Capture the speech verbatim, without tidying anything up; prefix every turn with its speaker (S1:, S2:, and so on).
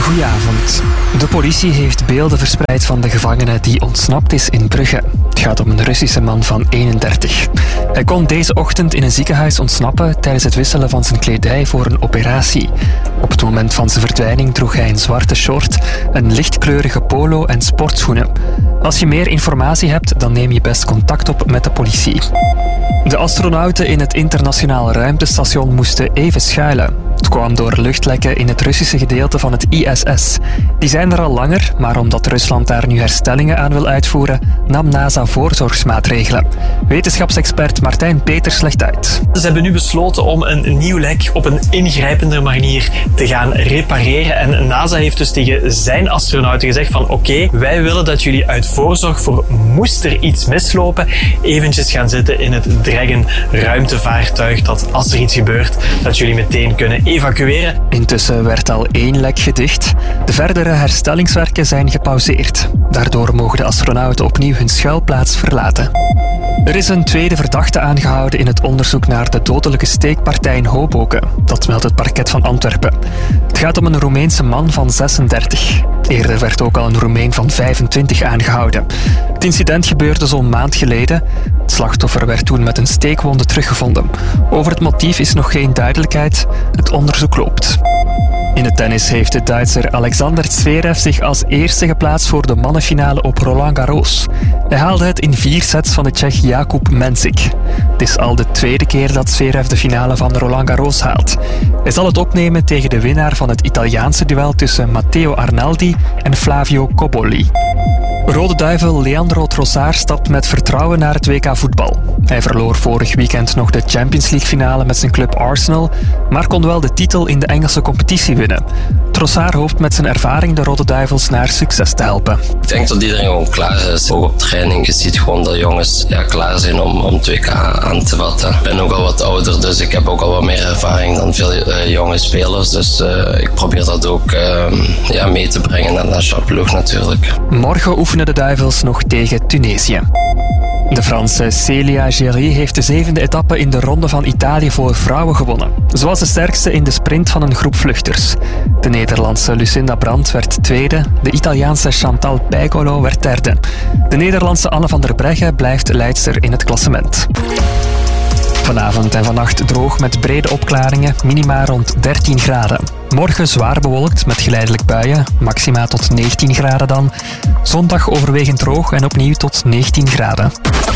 S1: Goedenavond. De politie heeft beelden verspreid van de gevangene die ontsnapt is in Brugge. Het gaat om een Russische man van eenendertig. Hij kon deze ochtend in een ziekenhuis ontsnappen tijdens het wisselen van zijn kledij voor een operatie. Op het moment van zijn verdwijning droeg hij een zwarte short, een lichtkleurige polo en sportschoenen. Als je meer informatie hebt, dan neem je best contact op met de politie. De astronauten in het internationale ruimtestation moesten even schuilen. Het kwam door luchtlekken in het Russische gedeelte van het I S S. Die zijn er al langer, maar omdat Rusland daar nu herstellingen aan wil uitvoeren, nam NASA voorzorgsmaatregelen. Wetenschapsexpert Martijn Peters legt uit.
S2: Ze hebben nu besloten om een nieuw lek op een ingrijpende manier te gaan repareren. En NASA heeft dus tegen zijn astronauten gezegd van oké, okay, wij willen dat jullie uit voorzorg voor moest er iets mislopen, eventjes gaan zitten in het Dragon ruimtevaartuig, dat als er iets gebeurt, dat jullie meteen kunnen evacueren.
S1: Intussen werd al één lek gedicht. De verdere herstellingswerken zijn gepauzeerd. Daardoor mogen de astronauten opnieuw hun schuilplaats verlaten. Er is een tweede verdachte aangehouden in het onderzoek naar de dodelijke steekpartij in Hoboken. Dat meldt het parket van Antwerpen. Het gaat om een Roemeense man van zesendertig. Eerder werd ook al een Roemeen van vijfentwintig aangehouden. Het incident gebeurde zo'n maand geleden. Het slachtoffer werd toen met een steekwonde teruggevonden. Over het motief is nog geen duidelijkheid. Het onderzoek loopt. In het tennis heeft de Duitser Alexander Zverev zich als eerste geplaatst voor de mannenfinale op Roland Garros. Hij haalde het in vier sets van de Tsjech Jakub Mensik. Het is al de tweede keer dat Zverev de finale van Roland Garros haalt. Hij zal het opnemen tegen de winnaar van het Italiaanse duel tussen Matteo Arnaldi en Flavio Cobolli. Rode Duivel Leandro Trossard stapt met vertrouwen naar het W K voetbal. Hij verloor vorig weekend nog de Champions League finale met zijn club Arsenal, maar kon wel de titel in de Engelse competitie winnen. Trossard hoopt met zijn ervaring de Rode Duivels naar succes te helpen.
S3: Ik denk dat iedereen gewoon klaar is. Ook op training, je ziet gewoon dat jongens ja, klaar zijn om, om het W K aan te vatten. Ik ben ook al wat ouder, dus ik heb ook al wat meer ervaring dan veel uh, jonge spelers. Dus uh, ik probeer dat ook uh, ja, mee te brengen naar de nationale ploeg natuurlijk.
S1: Morgen oefenen de Duivels nog tegen Tunesië. De Franse Célia Géry heeft de zevende etappe in de Ronde van Italië voor vrouwen gewonnen. Ze was de sterkste in de sprint van een groep vluchters. De Nederlandse Lucinda Brandt werd tweede, de Italiaanse Chantal Pagolo werd derde. De Nederlandse Anne van der Breggen blijft leidster in het klassement. Vanavond en vannacht droog met brede opklaringen, minima rond dertien graden. Morgen zwaar bewolkt met geleidelijk buien, maxima tot negentien graden dan. Zondag overwegend droog en opnieuw tot negentien graden.